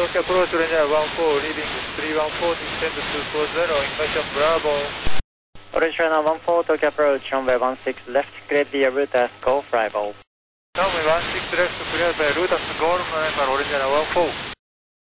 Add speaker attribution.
Speaker 1: Tokyo approach Ranger 14, leading 314, descend to 240, information Bravo.
Speaker 2: Orange Runner 14, Tokyo approach, runway 16 left, clear via route as Golf Rival.
Speaker 1: Runway 16 left, clear via route as Golf Rival, Orange Runner 14.